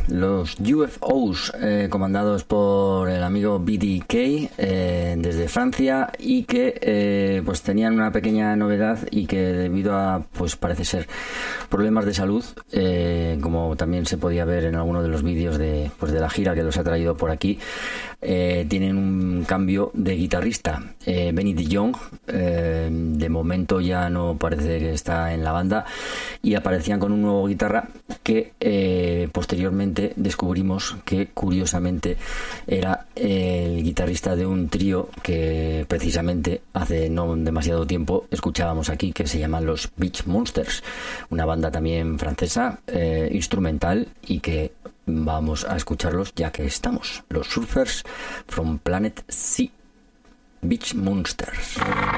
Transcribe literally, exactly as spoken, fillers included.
los U F Os, eh, comandados por el amigo B D K eh, desde Francia, y que eh, pues tenían una pequeña novedad, y que debido a, pues parece ser, problemas de salud, eh, como también se podía ver en alguno de los vídeos de, pues de la gira que los ha traído por aquí, eh, tienen un cambio de guitarrista. eh, Benny de Jong eh, de momento ya no parece que está en la banda, y aparecían con un nuevo guitarra que eh, posteriormente descubrimos que curiosamente era el guitarrista de un trío que precisamente hace no demasiado tiempo escuchábamos aquí, que se llaman los Beach Monsters, una banda también francesa, eh, instrumental, y que vamos a escucharlos ya que estamos, los Surfers from Planet Sea, Beach Monsters.